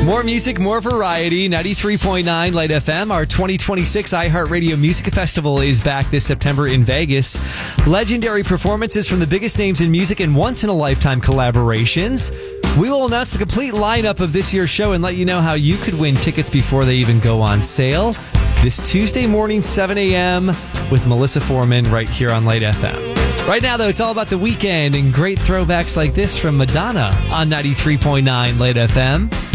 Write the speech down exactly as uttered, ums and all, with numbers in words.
More music, more variety. ninety-three point nine Light F M. Our twenty twenty-six iHeartRadio Music Festival is back this September in Vegas. Legendary performances from the biggest names in music and once-in-a-lifetime collaborations. We will announce the complete lineup of this year's show and let you know how you could win tickets before they even go on sale. This Tuesday morning, seven a.m. with Melissa Foreman right here on Light F M. Right now, though, it's all about The Weeknd and great throwbacks like this from Madonna on ninety-three point nine Light F M.